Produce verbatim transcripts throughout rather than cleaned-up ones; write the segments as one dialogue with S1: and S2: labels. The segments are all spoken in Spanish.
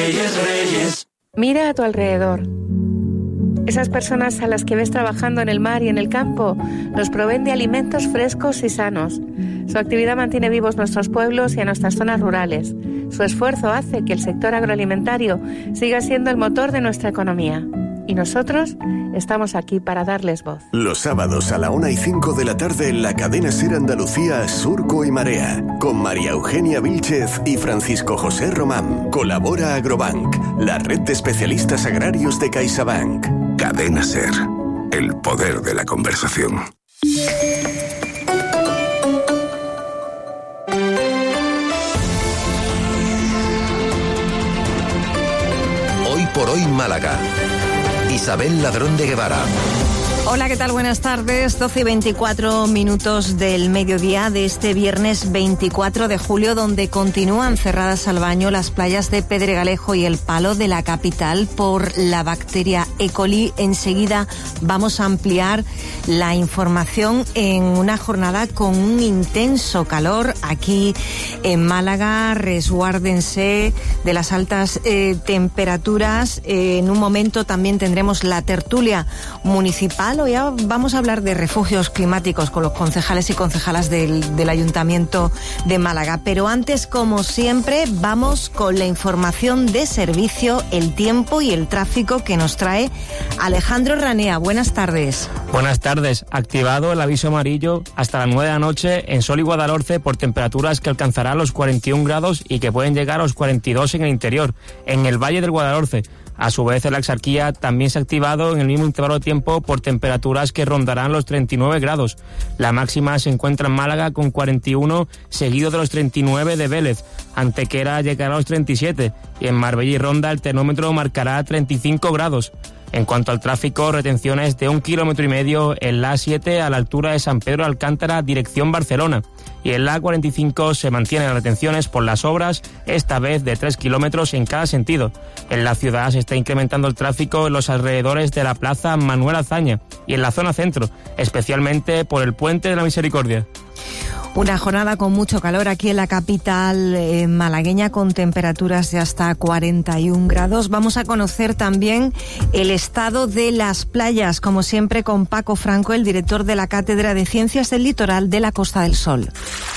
S1: Reyes, Reyes.
S2: Mira a tu alrededor. Esas personas a las que ves trabajando en el mar y en el campo nos proveen de alimentos frescos y sanos. Su actividad mantiene vivos nuestros pueblos y a nuestras zonas rurales. Su esfuerzo hace que el sector agroalimentario siga siendo el motor de nuestra economía. Y nosotros estamos aquí para darles voz.
S3: Los sábados a la una y cinco de la tarde en la cadena SER Andalucía, Surco y Marea, con María Eugenia Vílchez y Francisco José Román. Colabora Agrobank, la red de especialistas agrarios de CaixaBank.
S4: Cadena SER, el poder de la conversación. Hoy por hoy Málaga. Isabel Ladrón de Guevara.
S5: Hola, ¿qué tal? Buenas tardes. doce y veinticuatro minutos del mediodía de este viernes veinticuatro de julio, donde continúan cerradas al baño las playas de Pedregalejo y El Palo de la capital por la bacteria E. coli. Enseguida vamos a ampliar la información en una jornada con un intenso calor aquí en Málaga. Resguárdense de las altas eh, temperaturas. Eh, en un momento también tendremos la tertulia municipal. Hoy vamos a hablar de refugios climáticos con los concejales y concejalas del, del Ayuntamiento de Málaga. Pero antes, como siempre, vamos con la información de servicio, el tiempo y el tráfico que nos trae Alejandro Ranea. Buenas tardes.
S6: Buenas tardes. Activado el aviso amarillo hasta las nueve de la noche en Sol y Guadalhorce por temperaturas que alcanzarán los cuarenta y un grados y que pueden llegar a los cuarenta y dos en el interior, en el Valle del Guadalhorce. A su vez, la Exarquía también se ha activado en el mismo intervalo de tiempo por temperaturas que rondarán los treinta y nueve grados. La máxima se encuentra en Málaga con cuarenta y uno, seguido de los treinta y nueve de Vélez. Antequera llegará a los treinta y siete y en Marbella y Ronda el termómetro marcará treinta y cinco grados. En cuanto al tráfico, retenciones de un kilómetro y medio en la A siete a la altura de San Pedro de Alcántara, dirección Barcelona. Y en la A cuarenta y cinco se mantienen retenciones por las obras, esta vez de tres kilómetros en cada sentido. En la ciudad se está incrementando el tráfico en los alrededores de la Plaza Manuel Azaña y en la zona centro, especialmente por el Puente de la Misericordia.
S5: Una jornada con mucho calor aquí en la capital eh, malagueña, con temperaturas de hasta cuarenta y un grados. Vamos a conocer también el estado de las playas, como siempre con Paco Franco, el director de la Cátedra de Ciencias del Litoral de la Costa del Sol.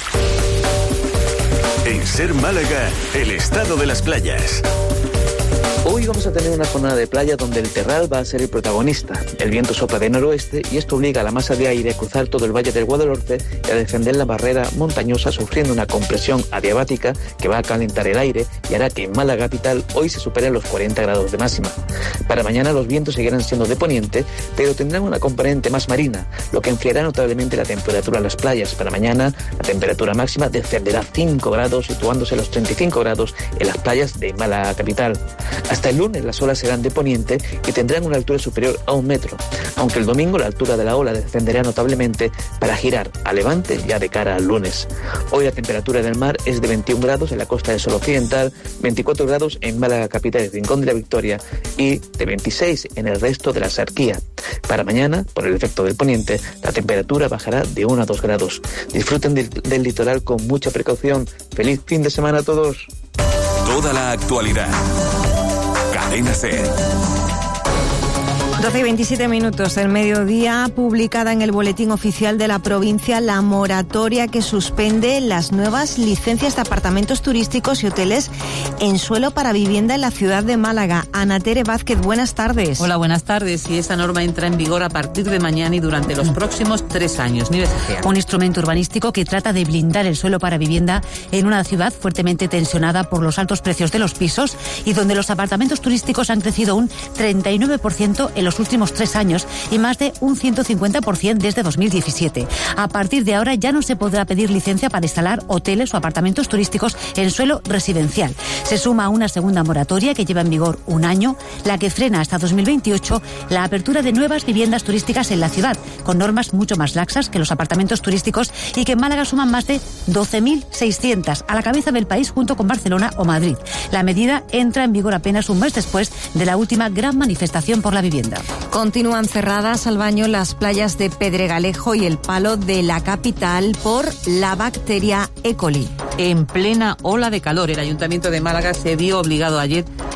S3: En SER Málaga, el estado de las playas.
S7: Hoy vamos a tener una jornada de playa donde el terral va a ser el protagonista. El viento sopla de noroeste y esto obliga a la masa de aire a cruzar todo el Valle del Guadalhorce y a defender la barrera montañosa, sufriendo una compresión adiabática que va a calentar el aire y hará que en Málaga capital hoy se superen los cuarenta grados de máxima. Para mañana los vientos seguirán siendo de poniente, pero tendrán una componente más marina, lo que enfriará notablemente la temperatura en las playas. Para mañana la temperatura máxima descenderá cinco grados, situándose a los treinta y cinco grados en las playas de Málaga capital. Hasta el lunes las olas serán de poniente y tendrán una altura superior a un metro, aunque el domingo la altura de la ola descenderá notablemente para girar a levante ya de cara al lunes. Hoy la temperatura del mar es de veintiún grados en la Costa del Sol Occidental, veinticuatro grados en Málaga capital y Rincón de la Victoria y de veintiséis en el resto de la Exarquía. Para mañana, por el efecto del poniente, la temperatura bajará de uno a dos grados. Disfruten del, del litoral con mucha precaución. ¡Feliz fin de semana a todos!
S4: Toda la actualidad. Cadena SER.
S5: doce y veintisiete minutos del mediodía, publicada en el Boletín Oficial de la provincia la moratoria que suspende las nuevas licencias de apartamentos turísticos y hoteles en suelo para vivienda en la ciudad de Málaga. Ana Tere Vázquez, buenas tardes.
S8: Hola, buenas tardes. Y esa norma entra en vigor a partir de mañana y durante los próximos tres años. Nieves Egea.
S9: Un instrumento urbanístico que trata de blindar el suelo para vivienda en una ciudad fuertemente tensionada por los altos precios de los pisos y donde los apartamentos turísticos han crecido un treinta y nueve por ciento en los últimos tres años y más de un ciento cincuenta por ciento desde dos mil diecisiete. A partir de ahora ya no se podrá pedir licencia para instalar hoteles o apartamentos turísticos en suelo residencial. Se suma a una segunda moratoria que lleva en vigor un año, la que frena hasta dos mil veintiocho la apertura de nuevas viviendas turísticas en la ciudad, con normas mucho más laxas que los apartamentos turísticos y que en Málaga suman más de doce mil seiscientas, a la cabeza del país junto con Barcelona o Madrid. La medida entra en vigor apenas un mes después de la última gran manifestación por la vivienda.
S5: Continúan cerradas al baño las playas de Pedregalejo y El Palo de la capital por la bacteria E. coli.
S8: En plena ola de calor, el Ayuntamiento de Málaga se vio obligado ayer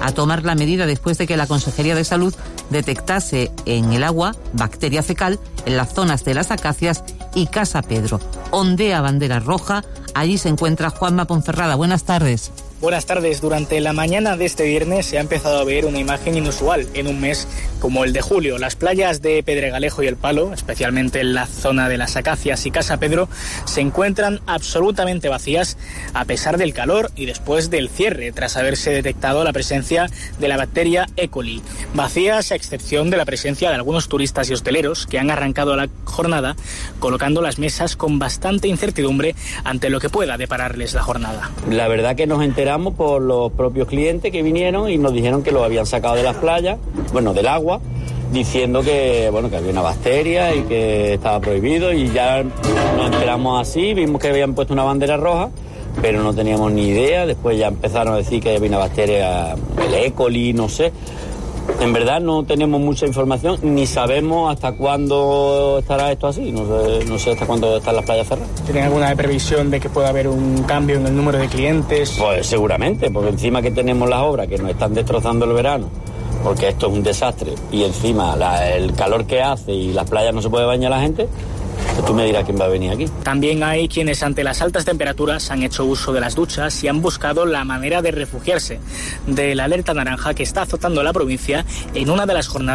S8: a tomar la medida después de que la Consejería de Salud detectase en el agua bacteria fecal en las zonas de las Acacias y Casa Pedro. Ondea bandera roja, allí se encuentra Juanma Ponferrada. Buenas tardes.
S1: Buenas tardes. Durante la mañana de este viernes se ha empezado a ver una imagen inusual en un mes como el de julio. Las playas de Pedregalejo y El Palo, especialmente en la zona de las Acacias y Casa Pedro, se encuentran absolutamente vacías a pesar del calor y después del cierre, tras haberse detectado la presencia de la bacteria E. coli. Vacías a excepción de la presencia de algunos turistas y hosteleros que han arrancado la jornada colocando las mesas con bastante incertidumbre ante lo que pueda depararles la jornada.
S10: La verdad que nos enteramos por los propios clientes que vinieron y nos dijeron que lo habían sacado de las playas, bueno, del agua, diciendo que bueno que había una bacteria y que estaba prohibido, y ya nos enteramos así, vimos que habían puesto una bandera roja, pero no teníamos ni idea. Después ya empezaron a decir que había una bacteria, el E. coli, no sé. En verdad no tenemos mucha información, ni sabemos hasta cuándo estará esto así, no sé, no sé hasta cuándo están las playas cerradas.
S1: ¿Tienen alguna previsión de que pueda haber un cambio en el número de clientes?
S10: Pues seguramente, porque encima que tenemos las obras que nos están destrozando el verano, porque esto es un desastre, y encima la, el calor que hace y las playas no se puede bañar la gente, pues tú me dirás quién va a venir aquí.
S1: También hay quienes ante las altas temperaturas han hecho uso de las duchas y han buscado la manera de refugiarse de la alerta naranja que está azotando la provincia en una de las jornadas